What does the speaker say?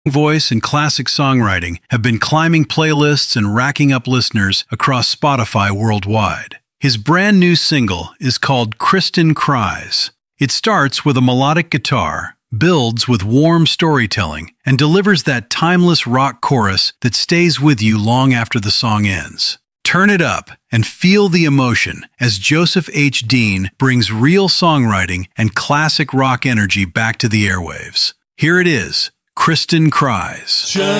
voice and classic songwriting have been climbing playlists and racking up listeners across Spotify worldwide. His brand new single is called Kristen Cries. It starts with a melodic guitar, builds with warm storytelling, and delivers that timeless rock chorus that stays with you long after the song ends. Turn it up and feel the emotion as Joseph H. Dean brings real songwriting and classic rock energy back to the airwaves. Here it is, Kristen Cries.